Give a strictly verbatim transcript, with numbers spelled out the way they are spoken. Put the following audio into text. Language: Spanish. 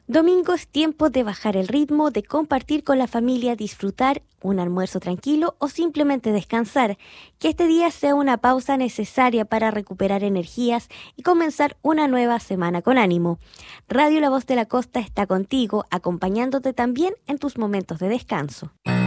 Domingo es tiempo de bajar el ritmo, de compartir con la familia, disfrutar un almuerzo tranquilo o simplemente descansar. Que este día sea una pausa necesaria para recuperar energías y comenzar una nueva semana con ánimo. Radio La Voz de la Costa está contigo, acompañándote también en tus momentos de descanso.